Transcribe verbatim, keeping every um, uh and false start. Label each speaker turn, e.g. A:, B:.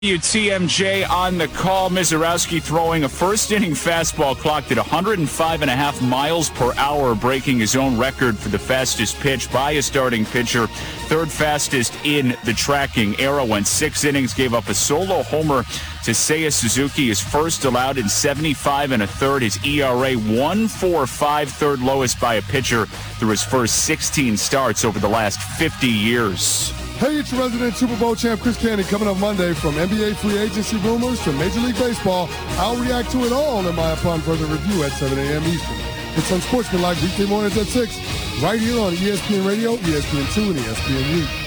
A: W T M J on the call. Mizorowski throwing a first-inning fastball clocked at one hundred five and a half miles per hour, breaking his own record for the fastest pitch by a starting pitcher. Third fastest in the tracking era. Went six innings, gave up a solo homer to Seiya Suzuki, his first allowed in seventy-five and a third. His E R A one point four five, third lowest by a pitcher through his first sixteen starts over the last fifty years.
B: Hey, it's your resident Super Bowl champ, Chris Candy, coming up Monday. From N B A free agency rumors to Major League Baseball, I'll react to it all in my Upon Further Review at seven a.m. Eastern. It's Unsportsmanlike weekday mornings at six, right here on E S P N Radio, E S P N two, and E S P N U.